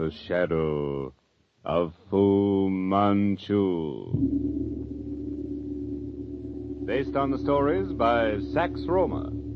The Shadow of Fu Manchu. Based on the stories by Sax Roma.